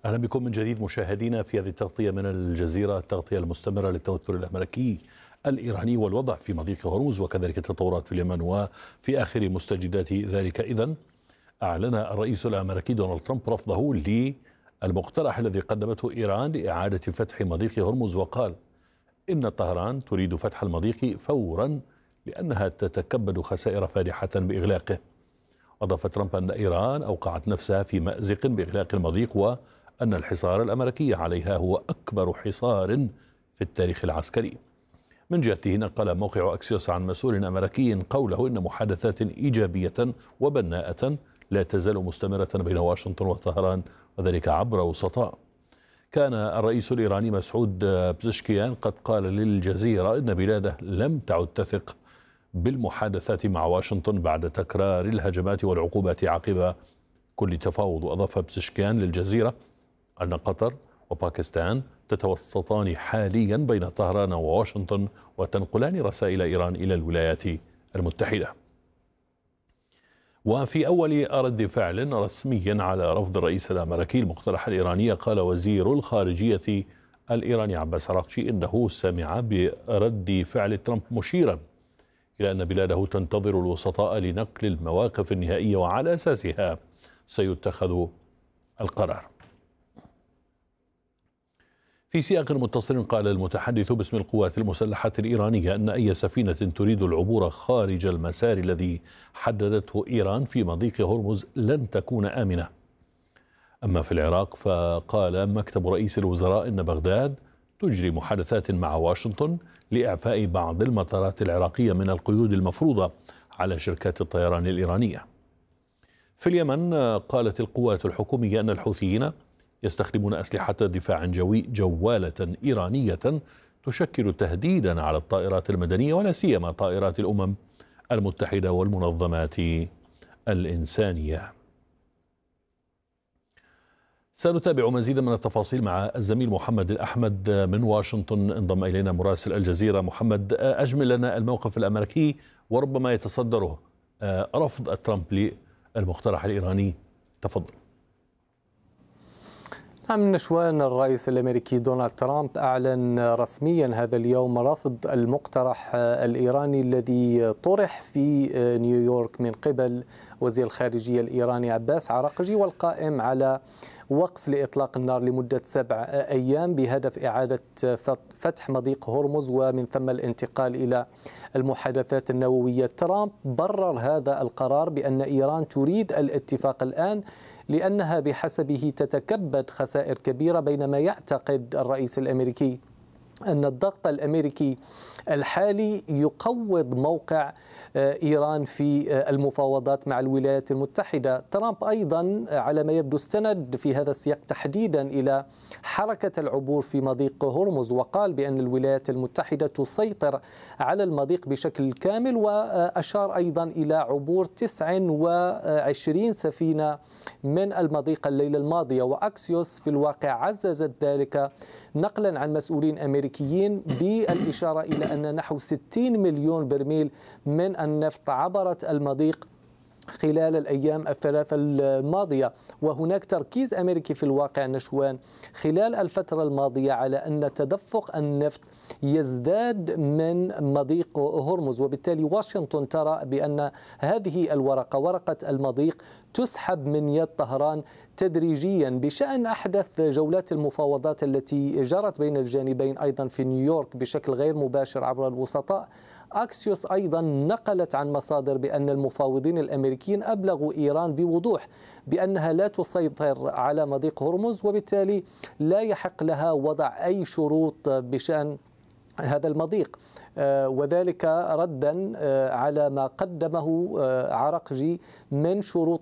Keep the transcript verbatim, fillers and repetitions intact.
أهلا بكم من جديد مشاهدينا في هذه التغطية من الجزيرة، التغطية المستمرة للتوتر الأمريكي الإيراني والوضع في مضيق هرمز وكذلك التطورات في اليمن وفي آخر مستجدات ذلك. إذن أعلن الرئيس الأمريكي دونالد ترامب رفضه للمقترح الذي قدمته إيران لإعادة فتح مضيق هرمز، وقال إن طهران تريد فتح المضيق فورا لأنها تتكبد خسائر فادحة بإغلاقه. أضاف ترامب أن إيران أوقعت نفسها في مأزق بإغلاق المضيق، وأن الحصار الأمريكي عليها هو أكبر حصار في التاريخ العسكري. من جهته نقل موقع أكسيوس عن مسؤول أمريكي قوله إن محادثات إيجابية وبناءة لا تزال مستمرة بين واشنطن وطهران، وذلك عبر وسطاء. كان الرئيس الإيراني مسعود بزشكيان قد قال للجزيرة إن بلاده لم تعد تثق بالمحادثات مع واشنطن بعد تكرار الهجمات والعقوبات عقب كل تفاوض. وأضاف بزشكيان للجزيرة أن قطر وباكستان تتوسطان حاليا بين طهران وواشنطن وتنقلان رسائل إيران إلى الولايات المتحدة. وفي أول رد فعل رسمي على رفض الرئيس الأمريكي المقترح الإيراني، قال وزير الخارجية الإيراني عباس عراقجي إنه سمع برد فعل ترامب، مشيرا إلى أن بلاده تنتظر الوسطاء لنقل المواقف النهائية وعلى أساسها سيتخذ القرار. في سياق متصل، قال المتحدث باسم القوات المسلحة الإيرانية أن أي سفينة تريد العبور خارج المسار الذي حددته إيران في مضيق هرمز لن تكون آمنة. أما في العراق فقال مكتب رئيس الوزراء إن بغداد تجري محادثات مع واشنطن لإعفاء بعض المطارات العراقية من القيود المفروضة على شركات الطيران الإيرانية. في اليمن قالت القوات الحكومية أن الحوثيين يستخدمون أسلحة دفاع جوي جوالة إيرانية تشكل تهديدا على الطائرات المدنية ولا سيما طائرات الأمم المتحدة والمنظمات الإنسانية. سنتابع مزيدا من التفاصيل مع الزميل محمد الأحمد من واشنطن، انضم إلينا مراسل الجزيرة. محمد، أجمل لنا الموقف الأمريكي وربما يتصدره رفض ترامب للمقترح الإيراني، تفضل. نعم نشوان، الرئيس الأمريكي دونالد ترامب أعلن رسميا هذا اليوم رفض المقترح الإيراني الذي طرح في نيويورك من قبل وزير الخارجية الإيراني عباس عراقجي، والقائم على وقف لإطلاق النار لمدة سبع أيام بهدف إعادة فتح مضيق هرمز ومن ثم الانتقال إلى المحادثات النووية. ترامب برر هذا القرار بأن إيران تريد الاتفاق الآن لأنها بحسبه تتكبد خسائر كبيرة، بينما يعتقد الرئيس الأمريكي أن الضغط الأمريكي الحالي يقوض موقع إيران في المفاوضات مع الولايات المتحدة. ترامب أيضا على ما يبدو استند في هذا السياق تحديدا إلى حركة العبور في مضيق هرمز، وقال بأن الولايات المتحدة تسيطر على المضيق بشكل كامل، وأشار أيضا إلى عبور تسع وعشرين سفينة من المضيق الليلة الماضية. وأكسيوس في الواقع عززت ذلك نقلا عن مسؤولين أمريكيين بالإشارة إلى أن نحو ستين مليون برميل من النفط عبرت المضيق خلال الأيام الثلاثة الماضية. وهناك تركيز أمريكي في الواقع نشوان خلال الفترة الماضية على أن تدفق النفط يزداد من مضيق هرمز، وبالتالي واشنطن ترى بأن هذه الورقة، ورقة المضيق، تسحب من يد طهران تدريجيا. بشأن أحدث جولات المفاوضات التي جرت بين الجانبين أيضا في نيويورك بشكل غير مباشر عبر الوسطاء، أكسيوس أيضا نقلت عن مصادر بأن المفاوضين الأمريكيين أبلغوا إيران بوضوح بأنها لا تسيطر على مضيق هرمز، وبالتالي لا يحق لها وضع أي شروط بشأن هذا المضيق، وذلك ردا على ما قدمه عراقجي من شروط